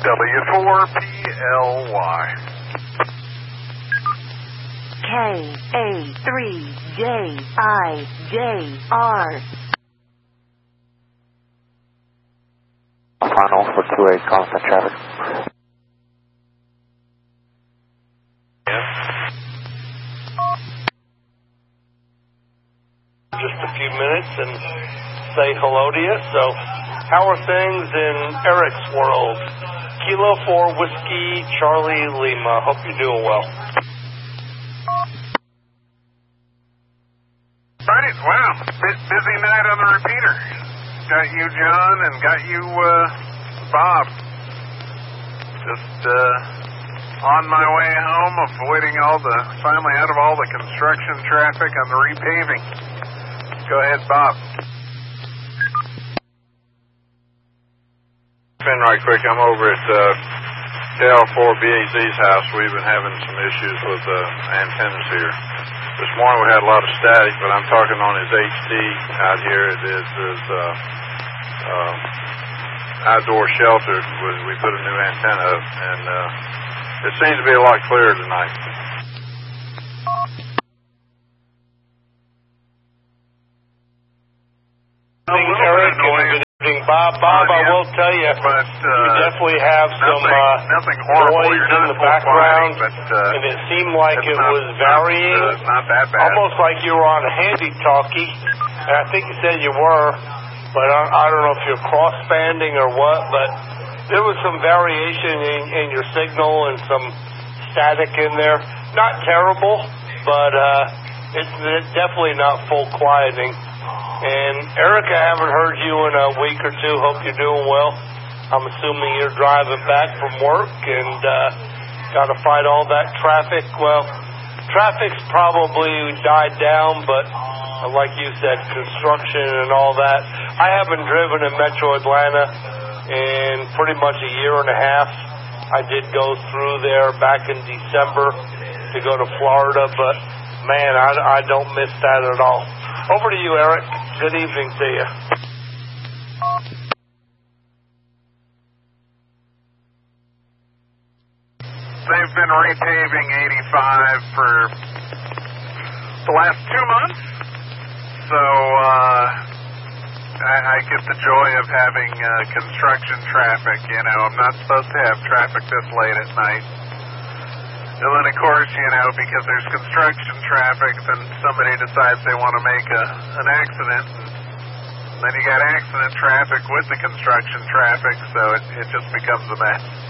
W4PLY. KA3JIJR. Final for 28 constant traffic. Just a few minutes and say hello to you. So, how are things in Eric's world? Kilo 4 Whiskey Charlie Lima. Hope you're doing well. Right, wow. Busy night on the repeater. Got you, John, and got you, Bob. Just, on my way home, avoiding finally out of all the construction traffic on the repaving. Go ahead, Bob. Finn, right quick, I'm over at KL4BAZ's house. We've been having some issues with antennas here. This morning we had a lot of static, but I'm talking on his HD out here. It is his outdoor shelter. We put a new antenna up, and it seems to be a lot clearer tonight. Eric, good evening, Bob. Bob, I will tell you, you definitely have some nothing horrible. noise in the background, and it seemed like it was varying, not that bad. Almost like you were on a handy-talkie, and I think you said you were, but I don't know if you're cross-banding or what, but there was some variation in your signal and some static in there. Not terrible, but it's definitely not full quieting. And Eric, I haven't heard you in a week or two. Hope you're doing well. I'm assuming you're driving back from work and got to fight all that traffic. Well, traffic's probably died down, but like you said, construction and all that. I haven't driven in Metro Atlanta in pretty much a year and a half. I did go through there back in December to go to Florida, but man, I don't miss that at all. Over to you, Eric. Good evening to you. They've been repaving 85 for the last 2 months, so I get the joy of having construction traffic. You know, I'm not supposed to have traffic this late at night. And then, of course, you know, because there's construction traffic, then somebody decides they want to make an accident. And then you got accident traffic with the construction traffic, so it just becomes a mess.